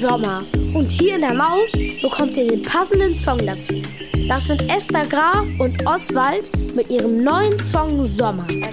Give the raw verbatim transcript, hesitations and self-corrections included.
Sommer. Und hier in der Maus bekommt ihr den passenden Song dazu. Das sind Esther Graf und Oswald mit ihrem neuen Song Sommer. Es